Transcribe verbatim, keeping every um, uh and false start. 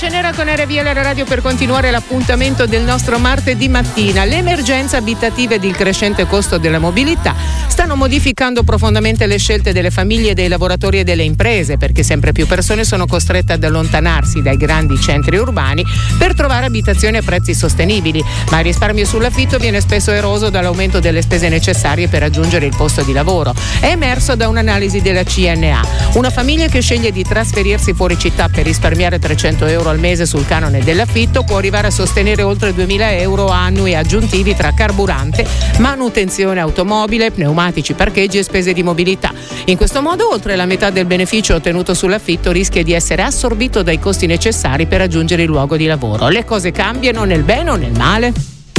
Luce Nera con R V L Radio per continuare l'appuntamento del nostro martedì mattina. L'emergenza abitativa ed il crescente costo della mobilità stanno modificando profondamente le scelte delle famiglie, dei lavoratori e delle imprese, perché sempre più persone sono costrette ad allontanarsi dai grandi centri urbani per trovare abitazioni a prezzi sostenibili, ma il risparmio sull'affitto viene spesso eroso dall'aumento delle spese necessarie per raggiungere il posto di lavoro. È emerso da un'analisi della C N A. Una famiglia che sceglie di trasferirsi fuori città per risparmiare trecento euro al mese sul canone dell'affitto può arrivare a sostenere oltre duemila euro annui aggiuntivi tra carburante, manutenzione automobile, pneumatici, parcheggi e spese di mobilità. In questo modo, oltre la metà del beneficio ottenuto sull'affitto rischia di essere assorbito dai costi necessari per raggiungere il luogo di lavoro. Le cose cambiano nel bene o nel male?